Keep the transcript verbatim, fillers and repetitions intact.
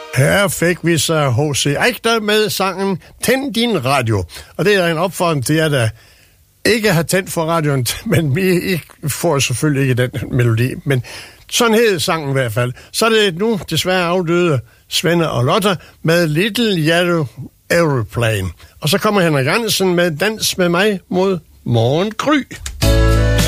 Her fik vi så H C Eichner med sangen Tænd din radio. Og det er en opfordring til jer, der ikke har tændt for radioen, men vi ikke får selvfølgelig ikke den melodi. Men sådan hed sangen i hvert fald. Så er det nu desværre afdøde Svende og Lotta med Little Yellow Aeroplane. Og så kommer Henrik Andersen med Dans med mig mod morgengry.